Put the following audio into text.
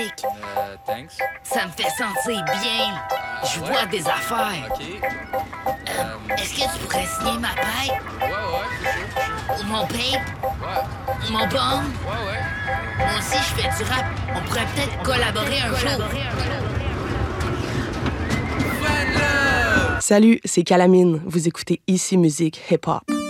Thanks. Ça me fait sentir bien. Je vois des affaires. OK. Est-ce que tu pourrais signer ma paille? Ouais, c'est sûr. Ou mon pape? Ouais, Mon bum? ouais. Moi aussi, je fais du rap. On pourrait peut-être collaborer un jour. Fan love! Salut, c'est Calamine. Vous écoutez Ici Musique Hip Hop.